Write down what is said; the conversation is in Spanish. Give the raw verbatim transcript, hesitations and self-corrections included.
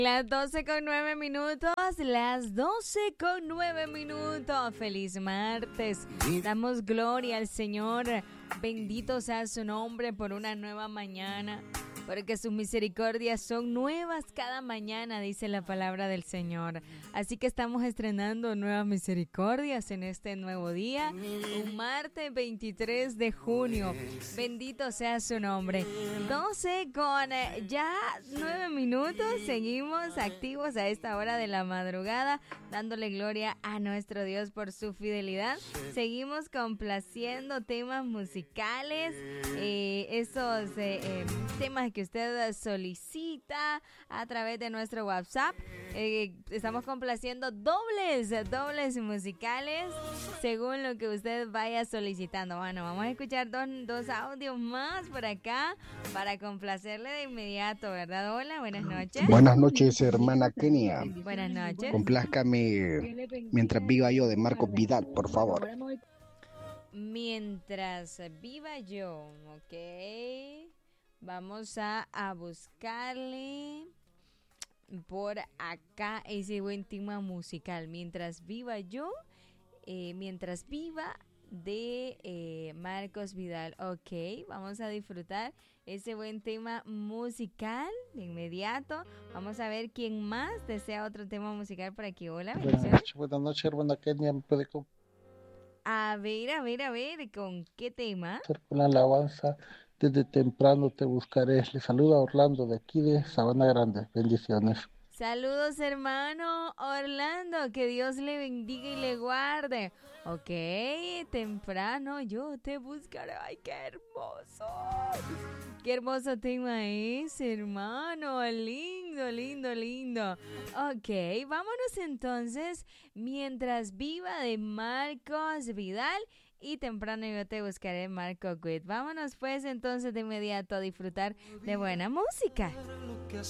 Las doce con nueve minutos, las doce con nueve minutos. Feliz martes. Damos gloria al Señor. Bendito sea su nombre por una nueva mañana, porque sus misericordias son nuevas cada mañana, dice la palabra del Señor. Así que estamos estrenando nuevas misericordias en este nuevo día, un martes veintitrés de junio. Bendito sea su nombre. doce con ya nueve minutos. Seguimos activos a esta hora de la madrugada, dándole gloria a nuestro Dios por su fidelidad. Seguimos complaciendo temas musicales, eh, esos eh, eh, temas que usted solicita a través de nuestro WhatsApp. Eh, estamos complaciendo dobles, dobles musicales según lo que usted vaya solicitando. Bueno, vamos a escuchar dos, dos audios más por acá para complacerle de inmediato, ¿verdad? Hola, buenas noches. Buenas noches, hermana Kenia. Buenas noches. Complázcame Mientras viva yo de Marcos Vidal, por favor. Mientras viva yo, ok. Vamos a, a buscarle por acá ese buen tema musical. Mientras viva yo, eh, mientras viva de eh, Marcos Vidal. Ok, vamos a disfrutar ese buen tema musical de inmediato. Vamos a ver quién más desea otro tema musical por aquí. Hola, buenas noches, buenas noches, hermana Kenia. ¿Me puede A ver, a ver, a ver, ¿con qué tema? hacer una alabanza? Desde temprano te buscaré. Le saluda Orlando de aquí de Sabana Grande. Bendiciones. Saludos, hermano Orlando, que Dios le bendiga y le guarde. Ok, temprano yo te buscaré. Ay, qué hermoso. Qué hermoso tema es, hermano. Lindo, lindo, lindo. Ok, vámonos entonces. Mientras viva de Marcos Vidal. Y temprano yo te buscaré, Marco Witt. Vámonos pues entonces de inmediato a disfrutar de buena música.